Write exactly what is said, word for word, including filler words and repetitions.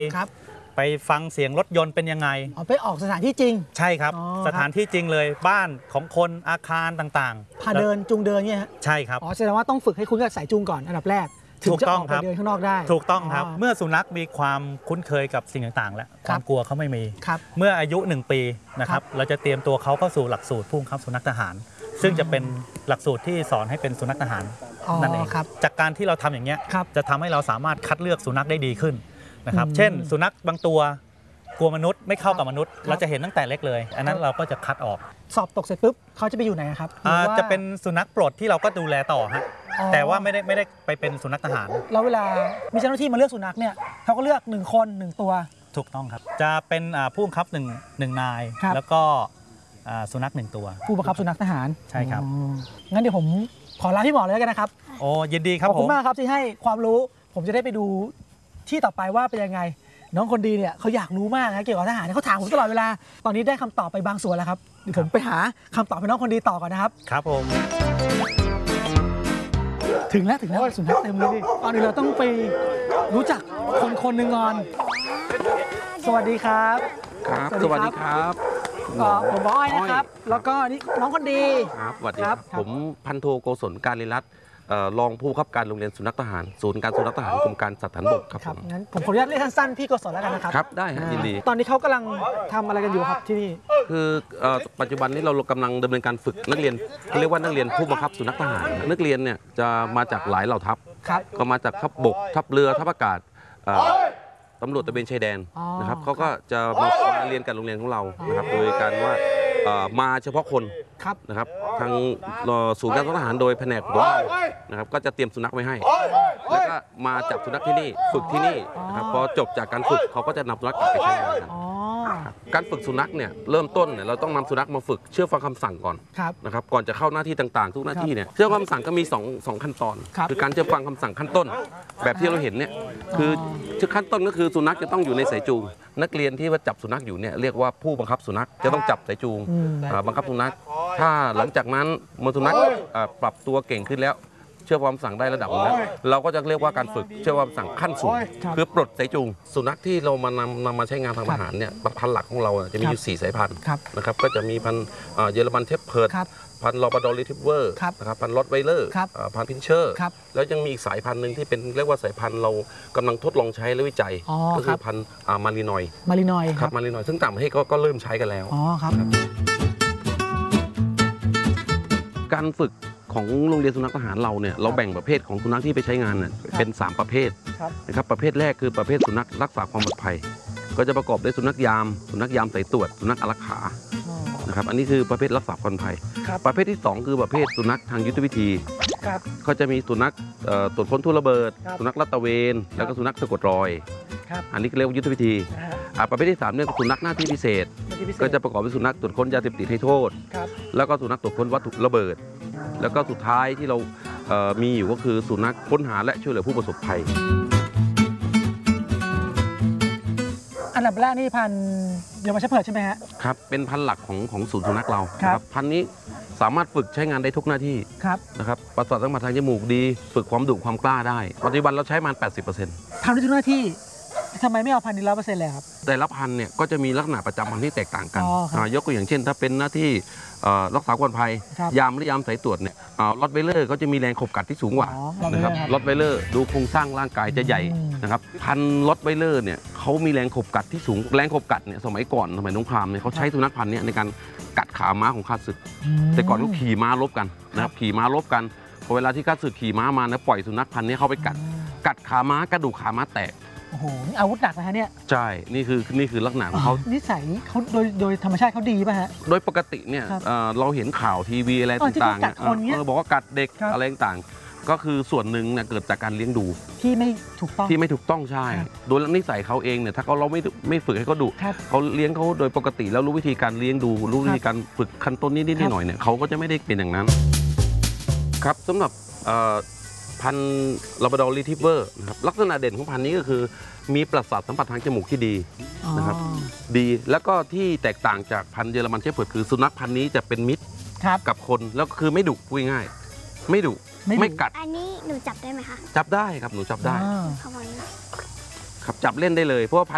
ครับไปฟังเสียงรถยนต์เป็นยังไงอ๋อไปออกสถานที่จริงใช่ครับสถานที่จริงเลยบ้านของคนอาคารต่างๆพาเดินจูงเดินเนี่ยฮะใช่ครับอ๋อแสดงว่าต้องฝึกให้คุ้นกับสายจูงก่อนอันดับแรกถึงจะออกไปเดินข้างนอกได้ถูกต้องครับเมื่อสุนัขมีความคุ้นเคยกับสิ่งต่างๆแล้วความกลัวเขาไม่มีเมื่ออายุหนึ่งปีนะครับเราจะเตรียมตัวเขาเข้าสู่หลักสูตรผู้บังคับสุนัขทหารซึ่งจะเป็นหลักสูตรที่สอนให้เป็นสุนัขทหารนั่นเองจากการที่เราทำอย่างนี้จะทำให้เราสามารถคัดเลือกสุนัขได้ดีขึ้นนะครับเช่นสุนัขบางตัวกลัวมนุษย์ไม่เข้ากับมนุษย์เราจะเห็นตั้งแต่เล็กเลยอันนั้นเราก็จะคัดออกสอบตกเสร็จปุ๊บเขาจะไปอยู่ไหนครับจะเป็นสุนัขปลดที่เราก็ดูแลต่อฮะแต่ว่าไม่ได้ไม่ได้ไปเป็นสุนัขทหารแล้วเวลามีเจ้าหน้าที่มาเลือกสุนัขเนี่ยเขาก็เลือกหนึ่งคนหนึ่งตัวถูกต้องครับจะเป็นผู้บังคับหนึ่งหนึ่งนายแล้วก็สุนัขหนึ่งตัวผู้บังคับสุนัขทหารใช่ครับงั้นเดี๋ยวผมขอลาพี่หมอเลยกันนะครับโอ้ยินดีครับขอบคุณมากครับที่ให้ความรู้ผมจะได้ไปดูที่ต่อไปว่าเป็นยังไงน้องคนดีเนี่ยเขาอยากรู้มากนะเกี่ยวกับทหารเขาถามผมตลอดเวลาตอนนี้ได้คำตอบไปบางส่วนแล้วครับเดี๋ยวผมไปหาคำตอบให้น้องคนดีต่อก่อนนะครับครับผมถึงแล้วถึงแล้วสุนัขเต็มเลยดิตอนนี้เราต้องไปรู้จักคนคนหนึ่งก่อนสวัสดีครับครับสวัสดีครับผมบอยนะครับแล้วก็นี่น้องคนดีครับสวัสดีครับผมพันโทโกศลการลิรัตน์รองผู้บังคับการโรงเรียนสุนัขทหารศูนย์การสุนัขทหารกรมการสัตว์ฐานบกครับผมงั้นผมขออนุญาตเรียกสั้นๆพี่โกศลแล้วกันนะครับครับได้ยินดีตอนนี้เขากำลังทำอะไรกันอยู่ครับที่นี่คือปัจจุบันนี้เรากำลังดำเนินการฝึกนักเรียนเรียกว่านักเรียนผู้บังคับสุนัขทหารนักเรียนเนี่ยจะมาจากหลายเหล่าทัพก็มาจากทัพบกทัพเรือทัพอากาศตำรวจตระเวนชายแดนนะครับเขาก็จะมาเรียนกันโรงเรียนของเรานะครับโดยการว่ามาเฉพาะคนนะครับทางศูนย์การทหารโดยแผนกของเรานะครับก็จะเตรียมสุนัขไว้ให้แล้วก็มาจับสุนัขที่นี่ฝึกที่นี่นะครับพอจบจากการฝึกเขาก็จะนำสุนัขกลับไปใช้งานกันการฝึกสุนัขเนี่ยเริ่มต้นเนี่ยเราต้องนำสุนัขมาฝึกเชื่อฟังคำสั่งก่อนนะครับก่อนจะเข้าหน้าที่ต่างๆทุกหน้าที่เนี่ยเชื่อฟังคำสั่งก็มี2 2ขั้นตอนคือการเชื่อฟังคำสั่งขั้นต้นแบบที่เราเห็นเนี่ยคือขั้นต้นก็คือสุนัขจะต้องอยู่ในสายจูงนักเรียนที่ว่าจับสุนัขอยู่เนี่ยเรียกว่าผู้บังคับสุนัขจะต้องจับสายจูงบังคับสุนัขถ้าหลังจากนั้นมสุนัขปรับตัวเก่งขึ้นแล้วเชื่อความสั่งได้ระดับนึงแล้วเราก็จะเรียกว่าการฝึกเชื่อความสั่งขั้นสูงคือปลดสายจูงสุนัขที่เรามานำนำมาใช้งานทางทหารเนี่ยพันธุ์หลักของเราจะมีอยู่สี่สายพันธุ์นะครับก็จะมีพันธุ์เยอรมันเทปเพิร์ดพันธุ์ลอร์บาดอร์รีทริเวอร์นะครับพันธุ์ลอตไวเลอร์พันธุ์พินเชอร์แล้วยังมีอีกสายพันธุ์หนึ่งที่เป็นเรียกว่าสายพันธุ์เรากำลังทดลองใช้และวิจัยก็คือพันธุ์มารีนอยมารีนอยครับมารีนอยซึ่งต่างประเทศก็เริ่มใช้กันแล้วการฝึกของโรงเรียนสุนัขทหารเราเนี่ยเราแบ่งประเภทของสุนัขที่ไปใช้งานเนี่ยเป็นสามประเภทนะครับประเภทแรกคือประเภทสุนัขรักษาความปลอดภัยก็จะประกอบด้วยสุนัขยามสุนัขยามสายตรวจสุนัขอารักขานะครับอันนี้คือประเภทรักษาความปลอดภัยประเภทที่สองคือประเภทสุนัขทางยุทธวิธีเขาจะมีสุนัขตรวจค้นทุ่นระเบิดสุนัขลาดตระเวนแล้วก็สุนัขสะกดรอยอันนี้เรียกว่ายุทธวิธีประเภทที่สามเนี่ยสุนัขหน้าที่พิเศษก็จะประกอบด้วยสุนัขตรวจค้นยาเสพติดให้โทษแล้วก็สุนัขตรวจค้นวัตถุระเบิดแล้วก็สุดท้ายที่เรามีอยู่ก็คือสุนัขค้นหาและช่วยเหลือผู้ประสบภัยอันดับแรกนี่พันเยอรมันเชพเพิร์ดใช่ไหมฮะครับเป็นพันธุ์หลักของของศูนย์สุนัขเราครับพันธุ์นี้สามารถฝึกใช้งานได้ทุกหน้าที่นะครับประสาทสัมผัสทางจมูกดีฝึกความดุความกล้าได้ปัจจุบันเราใช้มัน แปดสิบเปอร์เซ็นต์ทำได้ทุกหน้าที่ทำไมไม่เอาพันธุ์นี้ร้อยเปอร์เซ็นต์เลยครับแต่ละพันธุ์เนี่ยก็จะมีลักษณะประจำพันธุ์ที่แตกต่างกันยกตัวอย่างเช่นถ้าเป็นหน้าที่รักษาความปลอดภัยยามหรือยามสายตรวจเนี่ยลอตไวเลอร์ก็จะมีแรงขบกัดที่สูงกว่านะครับลอตไวเลอร์ดูโครงสร้างร่างกายจะใหญ่นะครับพันธุ์ลอตไวเลอร์เนี่ยเขามีแรงขบกัดที่สูงแรงขบกัดเนี่ยสมัยก่อนสมัยสงครามเนี่ยเขาใช้สุนัขพันธุ์นี้ในการกัดขาม้าของข้าศึกแต่ก่อนเขาขี่ม้ารบกันนะครับขี่ม้ารบกันพอเวลาที่ข้าศึกขี่ม้ามาเนี่ยปล่อยสุนัขพันธุ์นี้เข้าไปกัดกัดขาม้ากระดูกขาม้าแตกโอ้โหนี่อาวุธหนักนะฮะเนี่ยใช่นี่คือนี่คือลักษณะของเขานิสัยเขาโดยโดยธรรมชาติเขาดีป่ะฮะโดยปกติเนี่ยเราเห็นข่าวทีวีอะไรต่างๆเนี่ยบอกว่ากัดเด็กอะไรต่างๆก็คือส่วนหนึ่งเนี่ยเกิดจากการเลี้ยงดูที่ไม่ถูกต้องที่ไม่ถูกต้องใช่โดยนิสัยเขาเองเนี่ยถ้าเขาเราไม่ไม่ฝึกให้เขาดุเขาเลี้ยงเขาโดยปกติแล้วรู้วิธีการเลี้ยงดูรู้วิธีการฝึกขั้นต้นนิดๆหน่อยๆเนี่ยเขาก็จะไม่ได้เป็นอย่างนั้นครับสำหรับพันธุ์ลาบราดอร์รีทริเวอร์นะครับลักษณะเด่นของพันธุ์นี้ก็คือมีประสาทสัมผัสทางจมูกที่ดีนะครับดีแล้วก็ที่แตกต่างจากพันธุ์เยอรมันเชฟเพิร์ดคือสุนัขพันธุ์นี้จะเป็นมิตรกับคนแล้วคือไม่ดุพูดง่ายไม่ดุไม่กัดอันนี้หนูจับได้ไหมคะจับได้ครับหนูจับได้ครับจับเล่นได้เลยเพราะว่าพัน